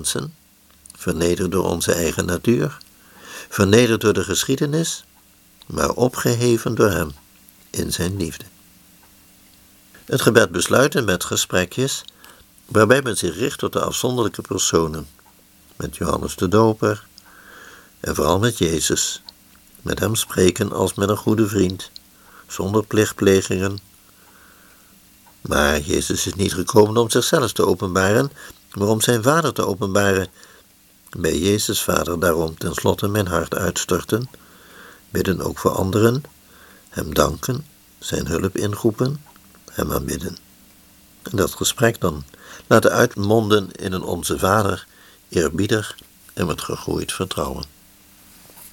mensen, vernederd door onze eigen natuur, vernederd door de geschiedenis, maar opgeheven door hem in zijn liefde. Het gebed besluiten met gesprekjes, waarbij men zich richt tot de afzonderlijke personen, met Johannes de Doper en vooral met Jezus, met hem spreken als met een goede vriend, zonder plichtplegingen. Maar Jezus is niet gekomen om zichzelf te openbaren, maar om zijn Vader te openbaren. Bij Jezus Vader daarom tenslotte mijn hart uitstorten, bidden ook voor anderen, hem danken, zijn hulp inroepen, hem aanbidden. En dat gesprek dan laten uitmonden in een Onze Vader, eerbiedig en met gegroeid vertrouwen.